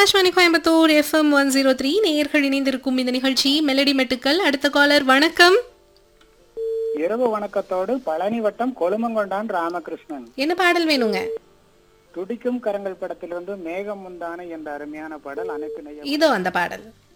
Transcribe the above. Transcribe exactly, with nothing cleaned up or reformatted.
Akashvani Coimbatore FM one zero three நேயர்கள் இணைந்திருக்கும் இந்த நிகழ்ச்சி மெலடி மெட்டுக்கள். அடுத்த காலர் வணக்கம். இரவு வணக்கத்தோடு பழனி வட்டம் கொழுமங்கொண்டான் ராமகிருஷ்ணன். என்ன பாடல் வேணுங்க? துடிக்கும் கரங்கள் படத்திலிருந்து மேகம் முந்தானை என்ற அருமையான பாடல் அனைத்து இதோ அந்த பாடல்.